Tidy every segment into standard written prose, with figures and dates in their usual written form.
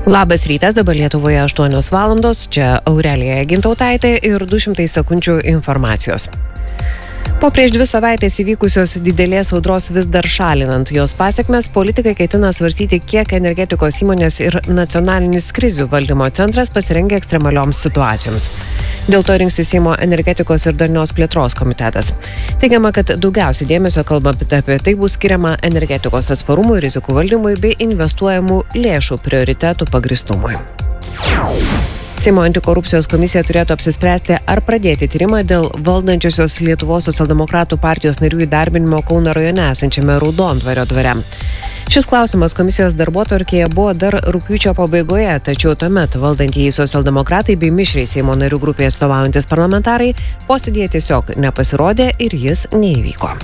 Labas rytas, dabar Lietuvoje 8 valandos, čia Aurelija Gintautaitė ir 200 sekundžių informacijos. Po prieš 2 savaitės įvykusios didelės audros vis dar šalinant jos pasekmes, politikai ketina svarstyti, kiek energetikos įmonės ir nacionalinis krizių valdymo centras pasirengia ekstremalioms situacijoms. Dėl to rinksis Seimo energetikos ir darnios plėtros komitetas. Teigiama, kad daugiausiai dėmesio kalbant apie tai bus skiriama energetikos atsparumui, rizikų valdymui bei investuojamų lėšų prioritetų pagrįstumui. Seimo antikorupcijos komisija turėtų apsispręsti, ar pradėti tyrimą dėl valdančiosios Lietuvos socialdemokratų partijos narių įdarbinimo Kauno rajone esančiame Raudondvario dvare. Šis klausimas komisijos darbotvarkėje buvo dar rugpjūčio pabaigoje, tačiau tuomet valdantieji socialdemokratai bei mišriai Seimo narių grupėje atstovaujantis parlamentarai posėdyje tiesiog nepasirodė ir jis neįvyko.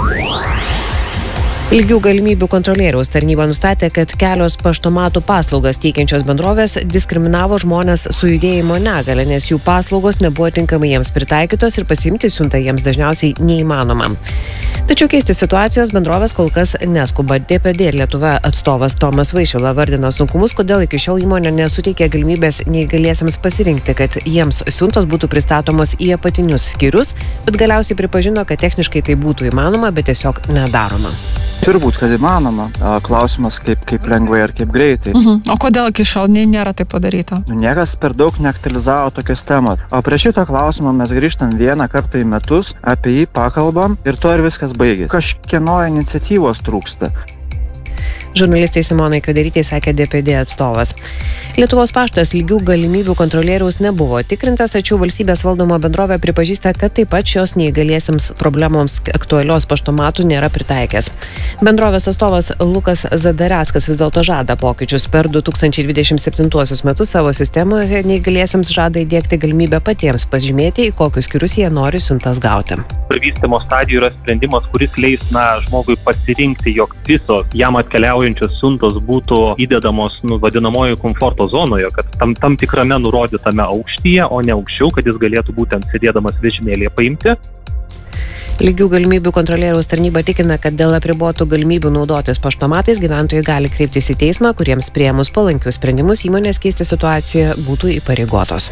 Lygių galimybių kontrolieriaus tarnyba nustatė, kad kelios paštomatų paslaugas teikiančios bendrovės diskriminavo žmones su judėjimo negalia, nes jų paslaugos nebuvo tinkamai jiems pritaikytos ir pasiimti siuntą jiems dažniausiai neįmanoma. Tačiau keisti situacijos bendrovės kol kas neskuba. DPD Lietuva atstovas Tomas Vaišvila vardina sunkumus, kodėl iki šiol įmonė nesuteikė galimybės neįgaliesiems pasirinkti, kad jiems siuntos būtų pristatomos į apatinius skyrius, bet galiausiai pripažino, kad techniškai tai būtų įmanoma, bet tiesiog nedaroma. Turbūt, kad įmanoma. Klausimas, kaip lengvai ar kaip greitai. O kodėl iki šiol nėra tai padaryta? Niekas per daug neaktualizavo tokios temos. O prie šito klausimo mes grįžtam vieną kartą į metus, apie jį pakalbam ir to ir viskas baigėsi. Kažkieno iniciatyvos trūksta. Žurnalistai Simonai Kvedarytei sakė DPD atstovas. Lietuvos paštas lygių galimybių kontrolieriaus nebuvo tikrintas, tačiau valstybės valdoma bendrovė pripažįsta, kad taip pat šios neįgaliesiems problemoms aktualios paštomatų nėra pritaikęs. Bendrovės atstovas Lukas Zadaraskas vis dėlto žada pokyčius. Per 2027 metus savo sistemoje neįgaliesiems žada įdiegti galimybę patiems pažymėti, į kokius skyrius jie nori siuntas gauti. Vystymo stadijų yra sprendimas, kuris leis žmogui pasirinkti, jog visos jam atkeliaujančios siuntos būtų įdedamos vadinamojo komforto zonoje, kad tam tikrame nurodytame aukštyje, o ne aukščiau, kad jis galėtų būtent sėdėdamas vežimėlyje paimti. Lygių galimybių kontrolieriaus tarnyba tikina, kad dėl apribotų galimybių naudotis paštomatais gyventojai gali kreiptis į teismą, kuriems priėmus palankius sprendimus įmonės keisti situaciją būtų įpareigotos.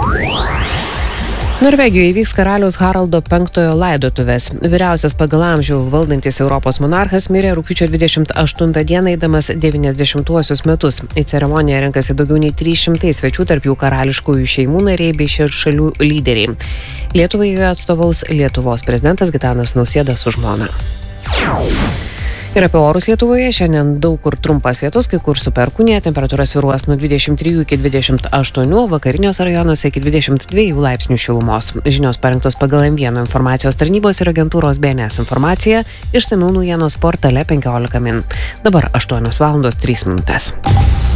Norvegijoje įvyks karaliaus Haraldo V laidotuvės. Vyriausias pagal amžių valdantis Europos monarchas mirė rugpjūčio 28 dieną eidamas 90-uosius metus. Į ceremoniją renkasi daugiau nei 300 svečių, tarp jų karališkųjų šeimų nariai bei šių šalių lyderiai. Lietuvai joje atstovaus Lietuvos prezidentas Gitanas Nausėda su žmona. Ir apie orus Lietuvoje šiandien daug kur trumpas lietus, kai kur su perkūnija, temperatūra svyruos nuo 23 iki 28, vakariniuose rajonuose iki 22 laipsnių šilumos. Žinios parengtos pagal M1 informacijos tarnybos ir agentūros BNS informacija, išsamių naujienos portale 15 min. Dabar 8 valandos 3 minutės.